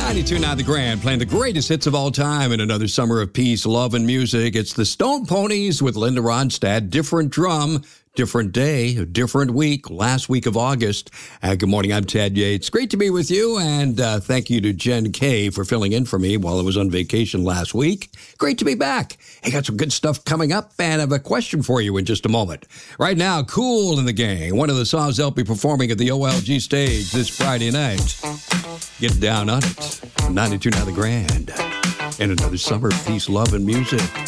92 Now The Grand, playing the greatest hits of all time in another summer of peace, love, and music. It's the Stone Ponies with Linda Ronstadt. Different drum, different day, different week, last week of August. Good morning, I'm Ted Yates. Great to be with you, and thank you to Jen Kay for filling in for me while I was on vacation last week. Great to be back. I got some good stuff coming up, and I have a question for you in just a moment. Right now, Kool and the Gang, one of the songs they'll be performing at the OLG stage this Friday night. Get down on it. 92 Now The Grand. And another summer of peace, love, and music.